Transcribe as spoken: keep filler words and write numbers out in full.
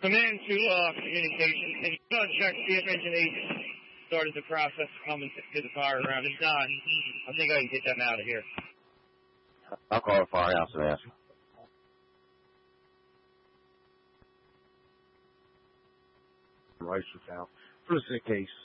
Command to uh, communication. Can you go check, see if Engine eight started the process to come and get the fire around? If not, I think I can get them out of here. I'll call the firehouse and ask. Rice was out. Just in case.